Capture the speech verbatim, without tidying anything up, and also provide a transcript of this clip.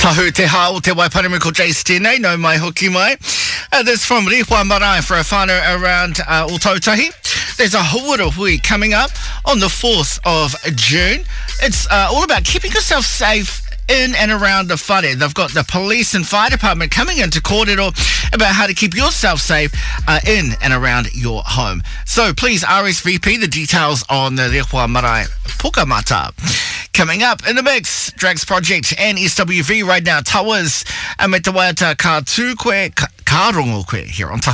Tahu te hā o te Waiparimi ko Jace tēnei, no mai hoki mai. Uh, this from Rihua Marae for a whānau around uh, Ōtautahi. There's a Hawara Hui coming up on the fourth of June. It's uh, all about keeping yourself safe in and around the whare. They've got the police and fire department coming into kōrero about how to keep yourself safe uh, in and around your home. So please R S V P the details on the Rihua Marae Pukamata. Coming up in the mix, Drags Project and S W V right now. Towers, a me te waiata ka tū koe, ka, ka rongo koe here on Tahu.